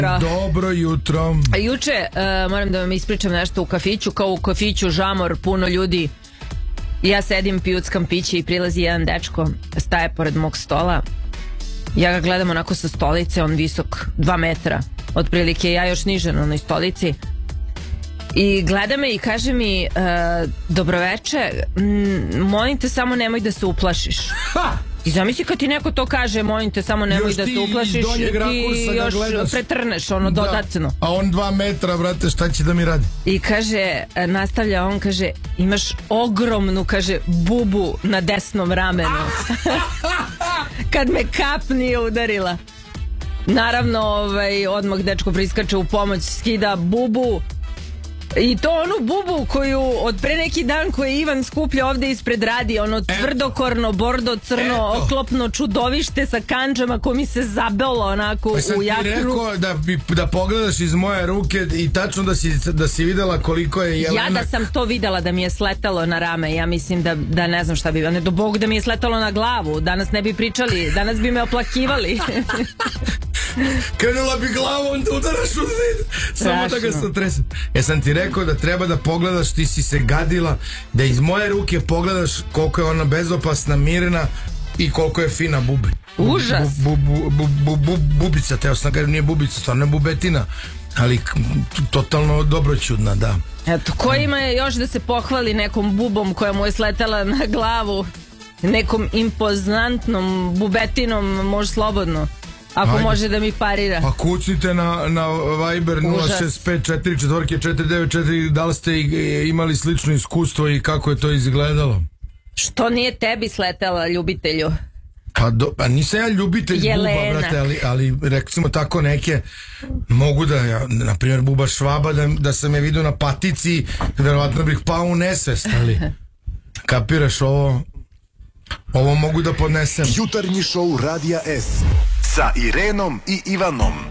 Dobro jutro. Juče, moram da vam ispričam nešto u kafiću. Kao u kafiću žamor, puno ljudi. Ja sedim, pijuckam piće i prilazi jedan dečko, staje pored mog stola. Ja ga gledam onako sa stolice, on visok 2 metra otprilike, ja još niže na onoj stolici. I gleda me i kaže mi, dobroveče, molim te samo nemoj da se uplašiš. I zamisli kad ti neko to kaže, molim te samo nemoj da se uplašiš, ti još pretrneš ono dodatno. A on 2 metra, brate, šta će da mi radi? I kaže, nastavlja on, kaže, imaš ogromnu, kaže, bubu na desnom ramenu. Kad me kap nije udarila. Naravno, odmah dečko priskače u pomoć, skida bubu. I to onu bubu koju od pre neki dan koju je Ivan skuplja ovde ispred radi, ono tvrdokorno, bordo, crno, oklopno čudovište sa kanđama ko mi se zabelo onako u jaknu. Pa sam ti rekao da pogledaš iz moje ruke i tačno da si videla koliko je Jelena. Ja da sam to videla da mi je sletalo na rame, ja mislim da ne znam šta bi, ne do Bog da mi je sletalo na glavu, danas ne bi pričali, danas bi me oplakivali. Krenula bi glavom da udaraš u zid. Samo da ga se trese. Sam ti rekao da treba da pogledaš, ti si se gadila, da iz moje ruke pogledaš koliko je ona bezopasna, mirna i koliko je fina bubi. Užas. Bubica, teo sam kažem, nije bubica, stvarno je bubetina, ali totalno dobroćudna, da. Eto, ko ima još da se pohvali nekom bubom koja mu je sletala na glavu, nekom impozantnom bubetinom, može slobodno. Ako može da mi parira. Pa kucnite na Viber 065444944, da li ste imali slično iskustvo i kako je to izgledalo? Što nije tebi sletala, ljubitelju? Pa nisam ja ljubitelj buba, brate, ali recimo tako neke mogu da, na primjer buba Švaba, da sam je vidio na patici, verovatno bih pao u nesvest, ali kapiraš, ovo mogu da podnesem. Jutarnji šou Radija S sa Irenom i Ivanom.